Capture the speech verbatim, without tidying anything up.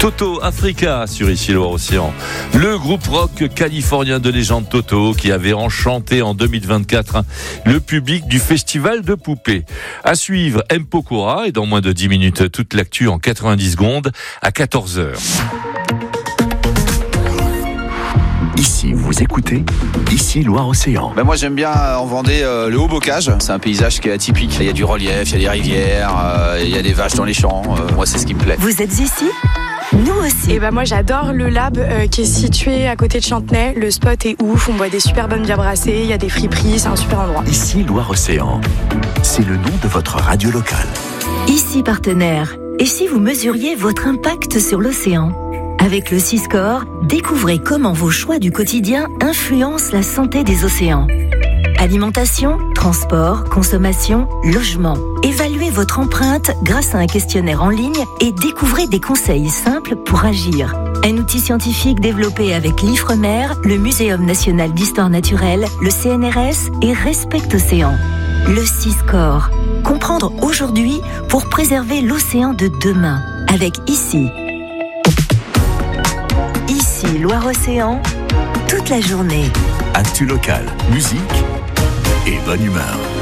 Toto Africa sur Ici Loire-Océan. Le groupe rock californien de légende Toto qui avait enchanté en deux mille vingt-quatre le public du festival de poupées. À suivre M. Pokora et dans moins de dix minutes toute l'actu en quatre-vingt-dix secondes à quatorze heures. Ici, vous écoutez Ici Loire-Océan. Ben moi j'aime bien en Vendée euh, le Haut-Bocage. C'est un paysage qui est atypique. Il y a du relief, il y a des rivières, euh, il y a des vaches dans les champs. Euh, moi c'est ce qui me plaît. Vous êtes ici ? Nous aussi. Et bah moi j'adore le lab euh, qui est situé à côté de Chantenay. Le spot est ouf, on boit des super bonnes bières brassées, il y a des friperies, c'est un super endroit. Ici Loire-Océan, c'est le nom de votre radio locale. Ici partenaire. Et si vous mesuriez votre impact sur l'océan ? Avec le Siscore, découvrez comment vos choix du quotidien influencent la santé des océans. Alimentation, transport, consommation, logement. Évaluez votre empreinte grâce à un questionnaire en ligne et découvrez des conseils simples pour agir. Un outil scientifique développé avec l'Ifremer, le Muséum national d'histoire naturelle, le C N R S et Respect Océan. Le Siscore. Comprendre aujourd'hui pour préserver l'océan de demain. Avec Ici. Ici Loire-Océan, toute la journée. Actu locale, musique et bonne humeur.